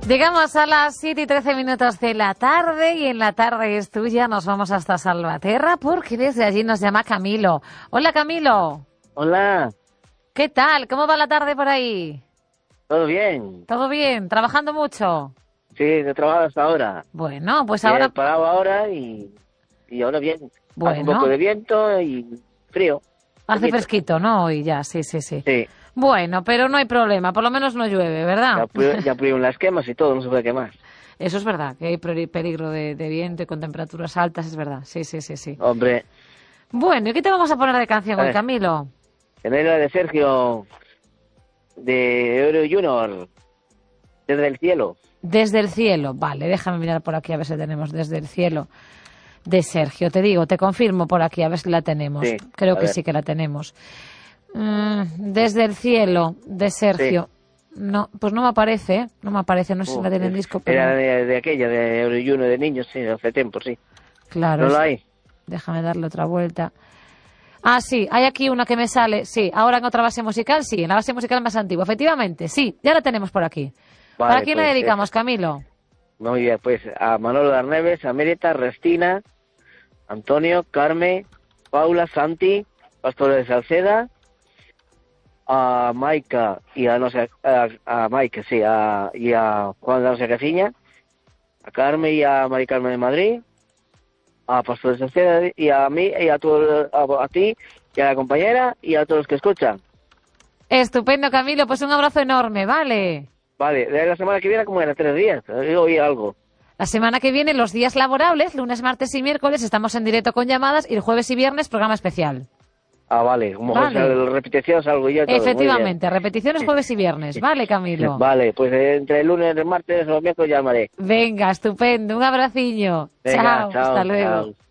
Llegamos a las 7:13 de la tarde y en la tarde es tuya. Nos vamos hasta Salvaterra porque desde allí nos llama Camilo. Hola, Camilo. Hola. ¿Qué tal? ¿Cómo va la tarde por ahí? ¿Todo bien? ¿Todo bien? ¿Trabajando mucho? Sí, he trabajado hasta ahora. Bueno, pues ahora... He parado ahora y ahora bien. Hace un Bueno. poco de viento y frío. Hace fresquito, ¿no? Hoy ya, sí. Sí. Bueno, pero no hay problema, por lo menos no llueve, ¿verdad? Ya prohibieron las quemas y todo, no se puede quemar. Eso es verdad, que hay peligro de viento y con temperaturas altas, es verdad. Sí. Hombre. Bueno, ¿y qué te vamos a poner de canción hoy, Camilo? Tener la de Sergio, de Euro Junior, Desde el cielo. Desde el cielo, vale, déjame mirar por aquí a ver si tenemos Desde el cielo de Sergio. Te confirmo por aquí a ver si la tenemos. Sí, creo que sí que la tenemos. Desde el cielo de Sergio. Sí. No, pues no me aparece, no sé si la tiene en disco. Pero... Era de aquella, de Euro Junior de niños, sí, hace tiempo, sí. Claro. ¿No la hay? Déjame darle otra vuelta. Ah, sí, hay aquí una que me sale, sí, ahora en otra base musical, sí, en la base musical más antigua, efectivamente, sí, ya la tenemos por aquí. Vale, ¿Para quién pues, la dedicamos, Camilo? Muy bien, pues a Manolo Darneves, a Mérita, Restina, Antonio, Carmen, Paula, Santi, Pastor de Salceda, a Maika y a Maika, sí, y a Juan de no sé qué ciña, a Carmen y a Mari Carmen de Madrid, a Pastor de Salceda y a mí y a ti y a la compañera y a todos los que escuchan. Estupendo, Camilo, pues un abrazo enorme, ¿vale? Vale, de la semana que viene como era 3 días, yo oí algo. La semana que viene, los días laborables, lunes, martes y miércoles, estamos en directo con llamadas y el jueves y viernes, programa especial. Ah, vale, como repeticiones algo yo. Efectivamente, repeticiones jueves y viernes, ¿vale, Camilo? Vale, pues entre el lunes, el martes o el miércoles llamaré. Venga, estupendo, un abraciño. Venga, chao, hasta luego. Chao.